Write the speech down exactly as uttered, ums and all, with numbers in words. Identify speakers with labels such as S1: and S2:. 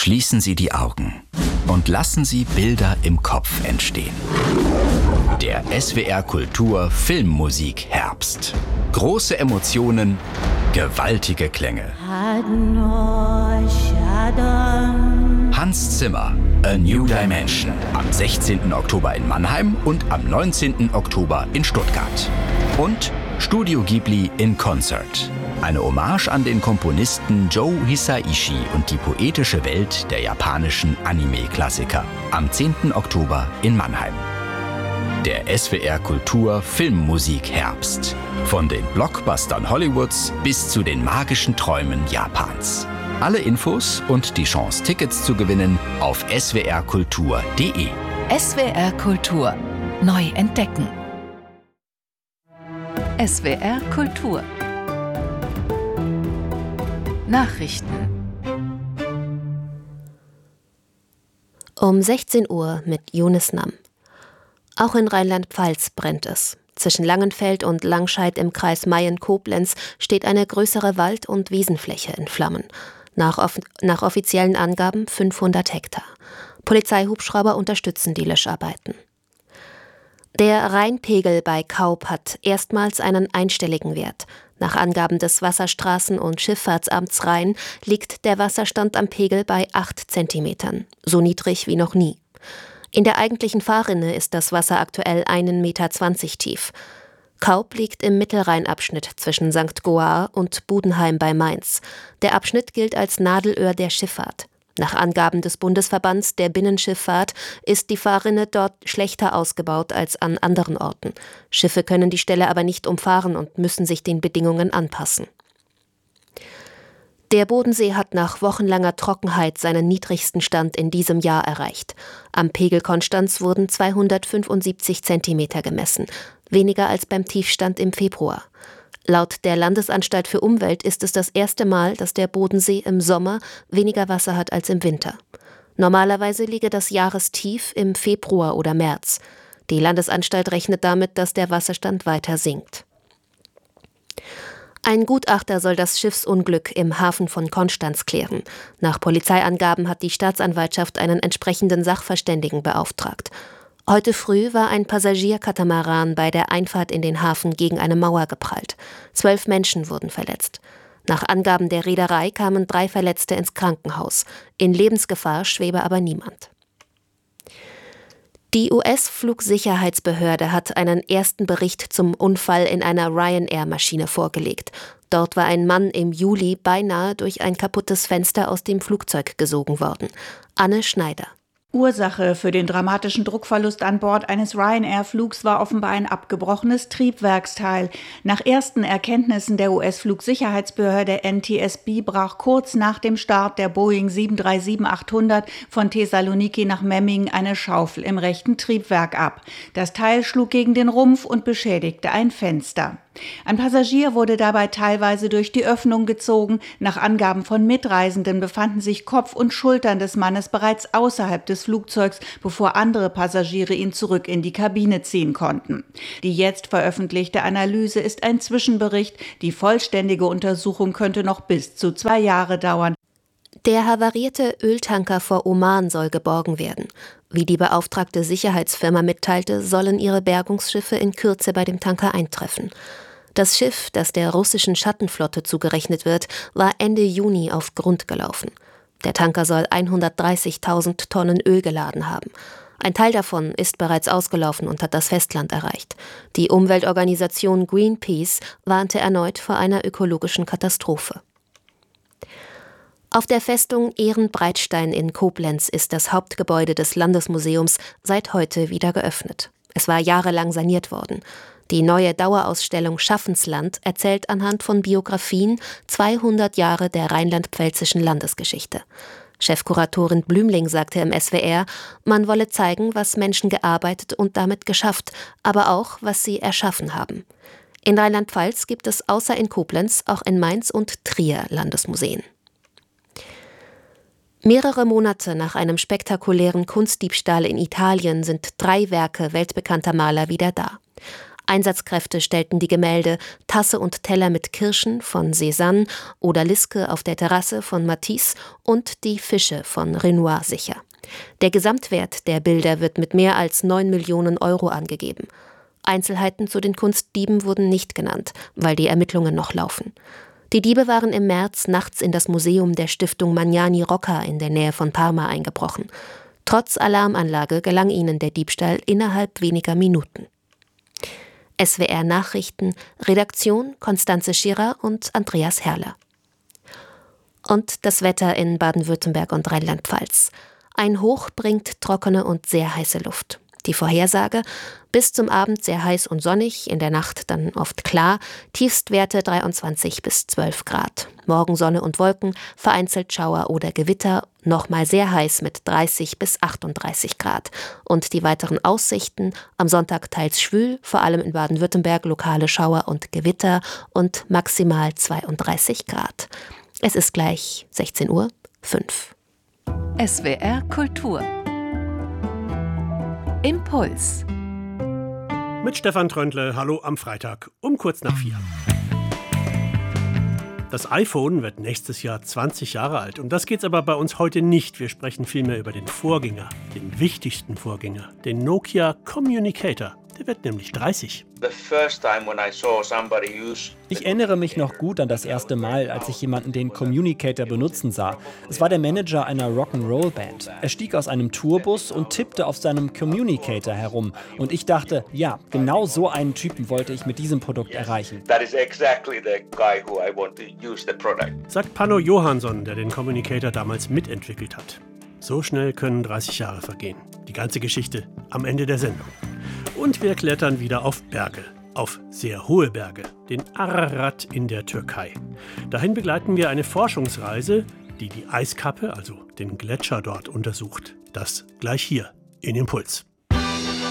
S1: Schließen Sie die Augen und lassen Sie Bilder im Kopf entstehen. Der S W R Kultur Filmmusik Herbst. Große Emotionen, gewaltige Klänge. Hans Zimmer, A New Dimension. Am sechzehnten Oktober in Mannheim und am neunzehnten Oktober in Stuttgart. Und Studio Ghibli in Concert. Eine Hommage an den Komponisten Joe Hisaishi und die poetische Welt der japanischen Anime-Klassiker. Am zehnten Oktober in Mannheim. Der S W R Kultur Filmmusik Herbst. Von den Blockbustern Hollywoods bis zu den magischen Träumen Japans. Alle Infos und die Chance, Tickets zu gewinnen auf s w r kultur punkt d e.
S2: S W R Kultur. Neu entdecken. S W R Kultur. Nachrichten.
S3: Um sechzehn Uhr mit Yunus Nam. Auch in Rheinland-Pfalz brennt es. Zwischen Langenfeld und Langscheid im Kreis Mayen-Koblenz steht eine größere Wald- und Wiesenfläche in Flammen. Nach, off- nach offiziellen Angaben fünfhundert Hektar. Polizeihubschrauber unterstützen die Löscharbeiten. Der Rheinpegel bei Kaup hat erstmals einen einstelligen Wert. Nach Angaben des Wasserstraßen- und Schifffahrtsamts Rhein liegt der Wasserstand am Pegel bei acht Zentimetern, so niedrig wie noch nie. In der eigentlichen Fahrrinne ist das Wasser aktuell einen Meter zwanzig tief. Kaup liegt im Mittelrheinabschnitt zwischen Sankt Goar und Budenheim bei Mainz. Der Abschnitt gilt als Nadelöhr der Schifffahrt. Nach Angaben des Bundesverbands der Binnenschifffahrt ist die Fahrrinne dort schlechter ausgebaut als an anderen Orten. Schiffe können die Stelle aber nicht umfahren und müssen sich den Bedingungen anpassen. Der Bodensee hat nach wochenlanger Trockenheit seinen niedrigsten Stand in diesem Jahr erreicht. Am Pegel Konstanz wurden zweihundertfünfundsiebzig Zentimeter gemessen, weniger als beim Tiefstand im Februar. Laut der Landesanstalt für Umwelt ist es das erste Mal, dass der Bodensee im Sommer weniger Wasser hat als im Winter. Normalerweise liege das Jahrestief im Februar oder März. Die Landesanstalt rechnet damit, dass der Wasserstand weiter sinkt. Ein Gutachter soll das Schiffsunglück im Hafen von Konstanz klären. Nach Polizeiangaben hat die Staatsanwaltschaft einen entsprechenden Sachverständigen beauftragt. Heute früh war ein Passagierkatamaran bei der Einfahrt in den Hafen gegen eine Mauer geprallt. Zwölf Menschen wurden verletzt. Nach Angaben der Reederei kamen drei Verletzte ins Krankenhaus. In Lebensgefahr schwebe aber niemand. Die U S-Flugsicherheitsbehörde hat einen ersten Bericht zum Unfall in einer Ryanair-Maschine vorgelegt. Dort war ein Mann im Juli beinahe durch ein kaputtes Fenster aus dem Flugzeug gesogen worden. Anne Schneider.
S4: Ursache für den dramatischen Druckverlust an Bord eines Ryanair-Flugs war offenbar ein abgebrochenes Triebwerksteil. Nach ersten Erkenntnissen der U S-Flugsicherheitsbehörde N T S B brach kurz nach dem Start der Boeing sieben drei sieben achthundert von Thessaloniki nach Memmingen eine Schaufel im rechten Triebwerk ab. Das Teil schlug gegen den Rumpf und beschädigte ein Fenster. Ein Passagier wurde dabei teilweise durch die Öffnung gezogen. Nach Angaben von Mitreisenden befanden sich Kopf und Schultern des Mannes bereits außerhalb des Flugzeugs, bevor andere Passagiere ihn zurück in die Kabine ziehen konnten. Die jetzt veröffentlichte Analyse ist ein Zwischenbericht. Die vollständige Untersuchung könnte noch bis zu zwei Jahre dauern.
S3: Der havarierte Öltanker vor Oman soll geborgen werden. Wie die beauftragte Sicherheitsfirma mitteilte, sollen ihre Bergungsschiffe in Kürze bei dem Tanker eintreffen. Das Schiff, das der russischen Schattenflotte zugerechnet wird, war Ende Juni auf Grund gelaufen. Der Tanker soll hundertdreißigtausend Tonnen Öl geladen haben. Ein Teil davon ist bereits ausgelaufen und hat das Festland erreicht. Die Umweltorganisation Greenpeace warnte erneut vor einer ökologischen Katastrophe. Auf der Festung Ehrenbreitstein in Koblenz ist das Hauptgebäude des Landesmuseums seit heute wieder geöffnet. Es war jahrelang saniert worden. Die neue Dauerausstellung Schaffensland erzählt anhand von Biografien zweihundert Jahre der rheinland-pfälzischen Landesgeschichte. Chefkuratorin Blümling sagte im S W R, man wolle zeigen, was Menschen gearbeitet und damit geschafft, aber auch, was sie erschaffen haben. In Rheinland-Pfalz gibt es außer in Koblenz auch in Mainz und Trier Landesmuseen. Mehrere Monate nach einem spektakulären Kunstdiebstahl in Italien sind drei Werke weltbekannter Maler wieder da. Einsatzkräfte stellten die Gemälde Tasse und Teller mit Kirschen von Cézanne oder Liske auf der Terrasse von Matisse und die Fische von Renoir sicher. Der Gesamtwert der Bilder wird mit mehr als neun Millionen Euro angegeben. Einzelheiten zu den Kunstdieben wurden nicht genannt, weil die Ermittlungen noch laufen. Die Diebe waren im März nachts in das Museum der Stiftung Magnani Rocca in der Nähe von Parma eingebrochen. Trotz Alarmanlage gelang ihnen der Diebstahl innerhalb weniger Minuten. S W R Nachrichten, Redaktion Konstanze Schirrer und Andreas Herrler. Und das Wetter in Baden-Württemberg und Rheinland-Pfalz. Ein Hoch bringt trockene und sehr heiße Luft. Die Vorhersage: bis zum Abend sehr heiß und sonnig, in der Nacht dann oft klar, Tiefstwerte dreiundzwanzig bis zwölf Grad. Morgen Sonne und Wolken, vereinzelt Schauer oder Gewitter, nochmal sehr heiß mit dreißig bis achtunddreißig Grad. Und die weiteren Aussichten: am Sonntag teils schwül, vor allem in Baden-Württemberg lokale Schauer und Gewitter und maximal zweiunddreißig Grad. Es ist gleich sechzehn Uhr fünf.
S2: S W R Kultur. Impuls.
S5: Mit Stefan Tröndle, hallo am Freitag um kurz nach vier. Das iPhone wird nächstes Jahr zwanzig Jahre alt. Um das geht's aber bei uns heute nicht. Wir sprechen vielmehr über den Vorgänger, den wichtigsten Vorgänger, den Nokia Communicator. Der wird nämlich dreißig.
S6: Ich erinnere mich noch gut an das erste Mal, als ich jemanden den Communicator benutzen sah. Es war der Manager einer Rock'n'Roll-Band. Er stieg aus einem Tourbus und tippte auf seinem Communicator herum. Und ich dachte, ja, genau so einen Typen wollte ich mit diesem Produkt erreichen.
S5: Sagt Pano Johansson, der den Communicator damals mitentwickelt hat. So schnell können dreißig Jahre vergehen. Die ganze Geschichte am Ende der Sendung. Und wir klettern wieder auf Berge, auf sehr hohe Berge, den Ararat in der Türkei. Dahin begleiten wir eine Forschungsreise, die die Eiskappe, also den Gletscher dort untersucht. Das gleich hier in Impuls.